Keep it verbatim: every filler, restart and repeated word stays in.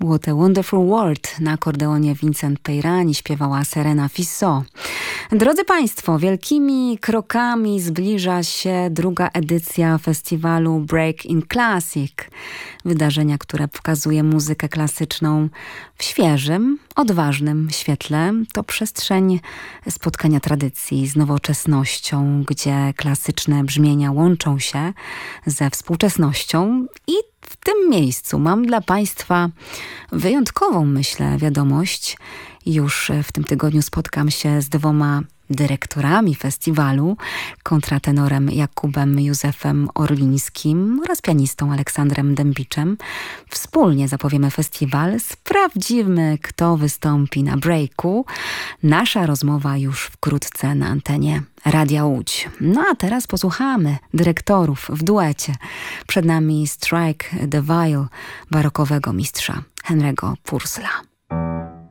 What a Wonderful World. Na akordeonie Vincent Peyrani śpiewała Serena Fissot. Drodzy Państwo, wielkimi krokami zbliża się druga edycja festiwalu Break in Classic. Wydarzenia, które pokazuje muzykę klasyczną w świeżym, odważnym świetle. To przestrzeń spotkania tradycji z nowoczesnością, gdzie klasyczne brzmienia łączą się ze współczesnością. I w tym miejscu mam dla Państwa wyjątkową, myślę, wiadomość. Już w tym tygodniu spotkam się z dwoma dyrektorami festiwalu, kontratenorem Jakubem Józefem Orlińskim oraz pianistą Aleksandrem Dębiczem. Wspólnie zapowiemy festiwal, sprawdzimy, kto wystąpi na breaku. Nasza rozmowa już wkrótce na antenie Radia Łódź. No a teraz posłuchamy dyrektorów w duecie. Przed nami Strike the Viol barokowego mistrza Henry'ego Purcella.